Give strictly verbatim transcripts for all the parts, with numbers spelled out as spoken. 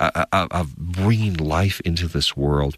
uh, of bringing life into this world.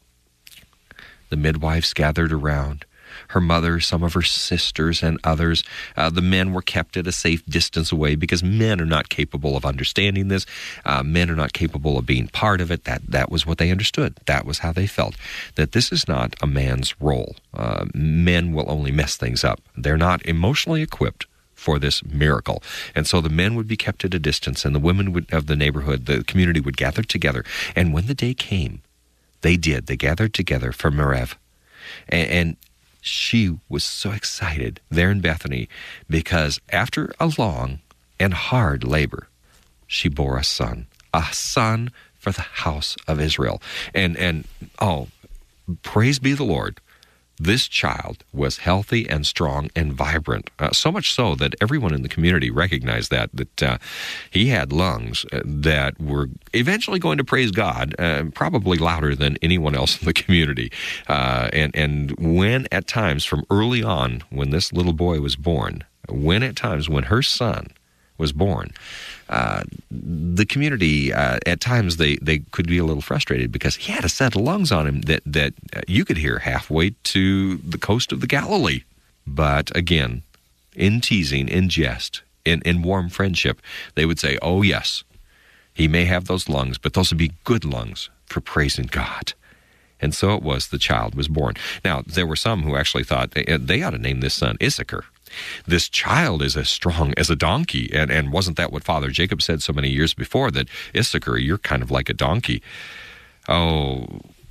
The midwives gathered around. Her mother, some of her sisters, and others. Uh, the men were kept at a safe distance away because men are not capable of understanding this. Uh, men are not capable of being part of it. That that was what they understood. That was how they felt. That this is not a man's role. Uh, men will only mess things up. They're not emotionally equipped for this miracle. And so the men would be kept at a distance, and the women would, of the neighborhood, the community, would gather together. And when the day came, they did. They gathered together for Merev. And, and she was so excited there in Bethany because after a long and hard labor, she bore a son, a son for the house of Israel. And, and oh, praise be the Lord. This child was healthy and strong and vibrant, uh, so much so that everyone in the community recognized that, that uh, he had lungs uh, that were eventually going to praise God, uh, probably louder than anyone else in the community. Uh, and, and when at times, from early on, when this little boy was born, when at times when her son was born, uh, the community, uh, at times, they, they could be a little frustrated because he had a set of lungs on him that, that uh, you could hear halfway to the coast of the Galilee. But again, in teasing, in jest, in, in warm friendship, they would say, oh yes, he may have those lungs, but those would be good lungs for praising God. And so it was, the child was born. Now, there were some who actually thought they, they ought to name this son Issachar. This child is as strong as a donkey. And, and wasn't that what Father Jacob said so many years before, that Issachar, you're kind of like a donkey? Oh,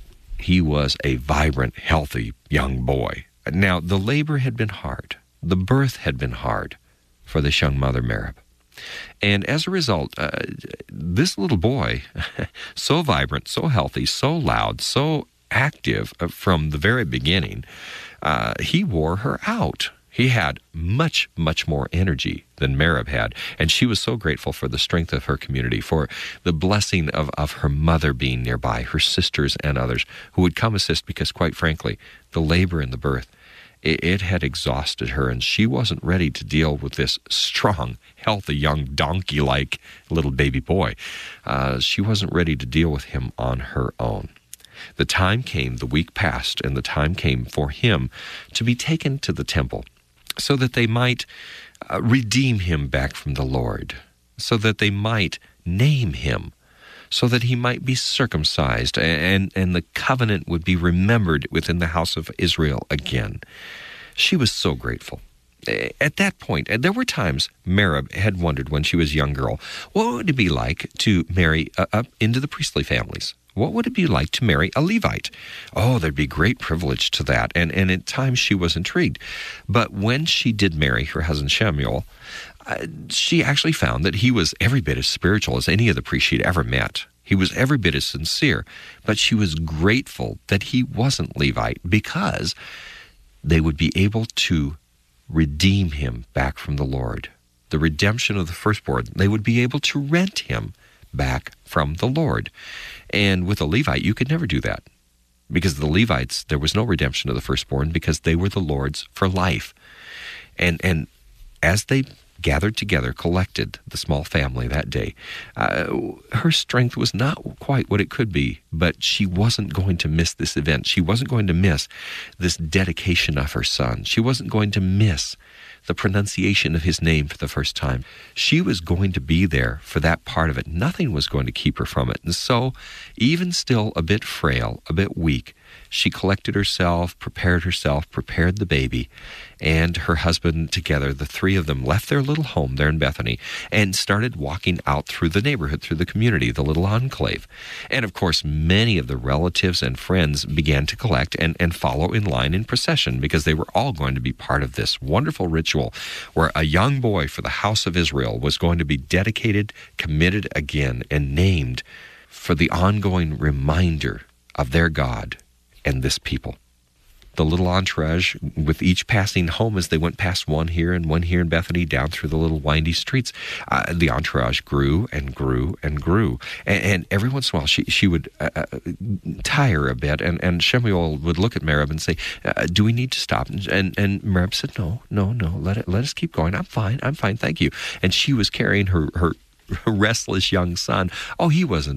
he was a vibrant, healthy young boy. Now, the labor had been hard. The birth had been hard for this young mother, Merev. And as a result, uh, this little boy, so vibrant, so healthy, so loud, so active uh, from the very beginning, uh, he wore her out. He had much, much more energy than Merev had, and she was so grateful for the strength of her community, for the blessing of, of her mother being nearby, her sisters and others who would come assist, because quite frankly, the labor and the birth, it, it had exhausted her, and she wasn't ready to deal with this strong, healthy, young, donkey-like little baby boy. Uh, she wasn't ready to deal with him on her own. The time came, the week passed, and the time came for him to be taken to the temple, so that they might uh, redeem him back from the Lord, so that they might name him, so that he might be circumcised, and, and the covenant would be remembered within the house of Israel again. She was so grateful. At that point, and there were times Merev had wondered when she was a young girl, what would it be like to marry uh, up into the priestly families? What would it be like to marry a Levite? Oh, there'd be great privilege to that. And, and at times she was intrigued. But when she did marry her husband Shemuel, uh, she actually found that he was every bit as spiritual as any of the priests she'd ever met. He was every bit as sincere. But she was grateful that he wasn't Levite, because they would be able to redeem him back from the Lord. The redemption of the firstborn, they would be able to rent him back from the Lord. And with a Levite, you could never do that, because the Levites, there was no redemption of the firstborn, because they were the Lord's for life. And and as they gathered together, collected, the small family that day, uh, her strength was not quite what it could be, but she wasn't going to miss this event. She wasn't going to miss this dedication of her son. She wasn't going to miss the pronunciation of his name for the first time. She was going to be there for that part of it. Nothing was going to keep her from it. And so, even still a bit frail, a bit weak, she collected herself, prepared herself, prepared the baby, and her husband together, the three of them, left their little home there in Bethany and started walking out through the neighborhood, through the community, the little enclave. And of course, many of the relatives and friends began to collect and, and follow in line in procession, because they were all going to be part of this wonderful ritual where a young boy for the house of Israel was going to be dedicated, committed again, and named for the ongoing reminder of their God and this people. The little entourage, with each passing home as they went past one here and one here in Bethany, down through the little windy streets, uh, the entourage grew and grew and grew. And, and every once in a while, she she would uh, uh, tire a bit, and, and Shemuel would look at Merev and say, uh, do we need to stop? And, and, and Merev said, no, no, no, let it, let us keep going. I'm fine, I'm fine, thank you. And she was carrying her, her restless young son. Oh, he wasn't